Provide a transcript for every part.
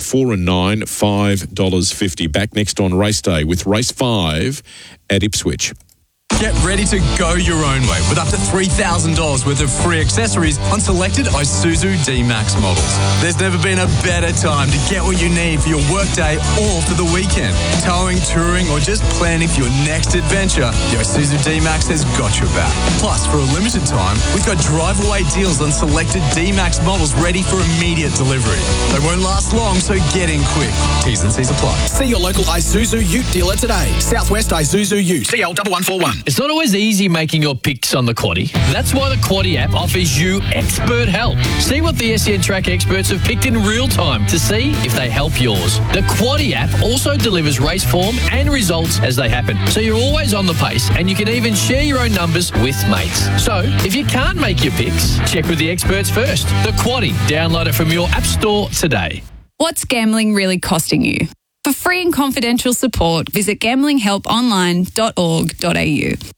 4 and 9, $5.50. Back next on race day with race 5 at Ipswich. Get ready to go your own way with up to $3,000 worth of free accessories on selected Isuzu D-Max models. There's never been a better time to get what you need for your workday or for the weekend. Towing, touring, or just planning for your next adventure, the Isuzu D-Max has got your back. Plus, for a limited time, we've got drive-away deals on selected D-Max models ready for immediate delivery. They won't last long, so get in quick. T's and C's apply. See your local Isuzu Ute dealer today. Southwest Isuzu Ute. CL1141. It's not always easy making your picks on the Quaddie. That's why the Quaddie app offers you expert help. See what the SEN Track experts have picked in real time to see if they help yours. The Quaddie app also delivers race form and results as they happen, so you're always on the pace and you can even share your own numbers with mates. So, if you can't make your picks, check with the experts first. The Quaddie. Download it from your app store today. What's gambling really costing you? For free and confidential support, visit gamblinghelponline.org.au.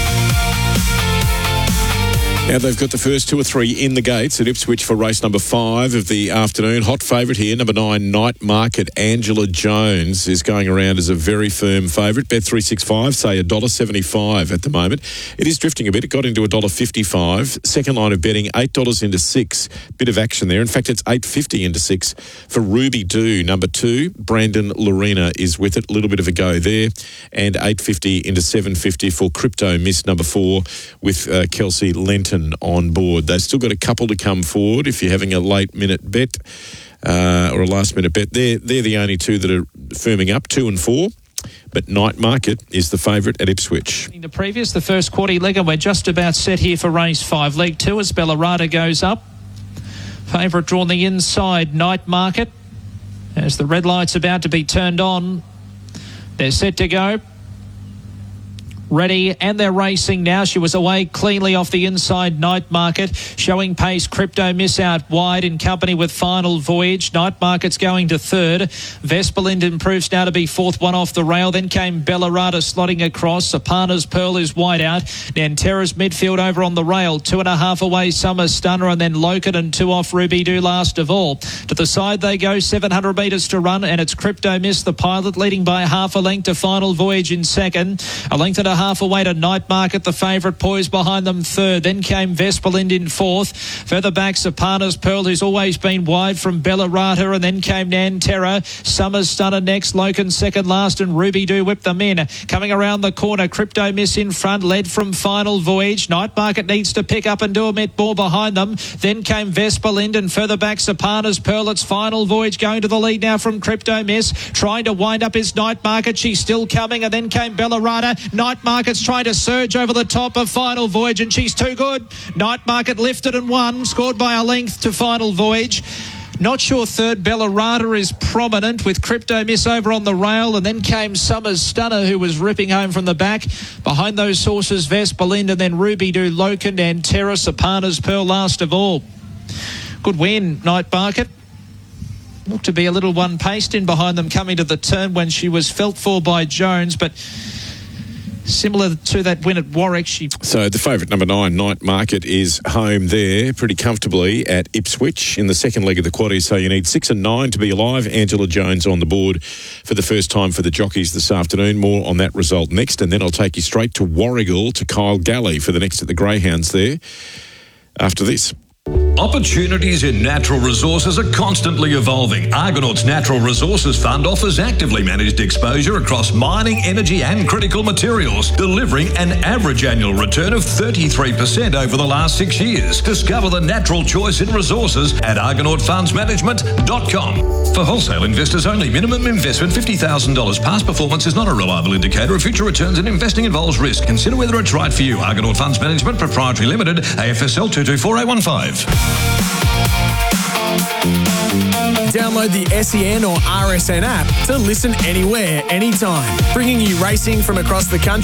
Now they've got the first 2 or 3 in the gates at Ipswich for race number 5 of the afternoon. Hot favourite here, number 9, Night Market. Angela Jones is going around as a very firm favourite. Bet365 say $1.75 at the moment. It is drifting a bit. It got into $1.55. Second line of betting, $8 into 6. Bit of action there. In fact, it's $8.50 into 6 for Ruby Doo. Number 2, Brandon Lorena is with it. A little bit of a go there. And $8.50 into $7.50 for Crypto Miss number 4 with Kelsey Lenton on board. They've still got a couple to come forward if you're having a late-minute bet or a last-minute bet. They're the only 2 that are firming up, 2 and 4. But Night Market is the favourite at Ipswich. The previous, the first Quaddie leg, and we're just about set here for race 5. Leg 2 as Bellarada goes up. Favourite drawn the inside, Night Market. As the red light's about to be turned on, they're set to go. Ready, and they're racing now. She was away cleanly off the inside, Night Market. Showing pace, Crypto Miss out wide in company with Final Voyage. Night Market's going to 3rd. Vesperlind improves now to be 4th, one off the rail. Then came Bellarada slotting across. Sapana's Pearl is wide out. Nantera's midfield over on the rail. 2.5 away, Summer Stunner, and then Loken and 2 off Ruby Doo last of all. To the side they go, 700 metres to run, and it's Crypto Miss, the pilot, leading by half a length to Final Voyage in second. A length and a half away to Night Market, the favourite, poised behind them 3rd. Then came Vesperlind in 4th. Further back, Sapana's Pearl, who's always been wide from Bellarata, and then came Nantera. Summer's Stunner next, Loken second last, and Ruby Doo whipped them in. Coming around the corner, Crypto Miss in front, led from Final Voyage. Night Market needs to pick up and do a bit more behind them. Then came Vesperlind, and further back, Sapana's Pearl. It's Final Voyage going to the lead now from Crypto Miss. Trying to wind up his Night Market. She's still coming, and then came Bellarata. Night Market's trying to surge over the top of Final Voyage, and she's too good. Night Market lifted and won, scored by a length to Final Voyage. Not sure 3rd, Bellarata is prominent with Crypto Miss over on the rail, and then came Summer's Stunner, who was ripping home from the back. Behind those horses, Vesperlind, and then Ruby Doo, Loken, and Terra, Sapana's Pearl last of all. Good win, Night Market. Looked to be a little one paced in behind them coming to the turn when she was felt for by Jones, but similar to that win at Warwick. So the favourite, number 9, Night Market, is home there pretty comfortably at Ipswich in the second leg of the Quaddie. So you need 6 and 9 to be alive. Angela Jones on the board for the first time for the jockeys this afternoon. More on that result next, and then I'll take you straight to Warrigal to Kyle Galley for the next at the Greyhounds there after this. Opportunities in natural resources are constantly evolving. Argonaut's Natural Resources Fund offers actively managed exposure across mining, energy and critical materials, delivering an average annual return of 33% over the last 6 years. Discover the natural choice in resources at argonautfundsmanagement.com. For wholesale investors only, minimum investment $50,000. Past performance is not a reliable indicator of future returns, and investing involves risk. Consider whether it's right for you. Argonaut Funds Management Proprietary Limited, AFSL 224815. Download the SEN or RSN app to listen anywhere, anytime, bringing you racing from across the country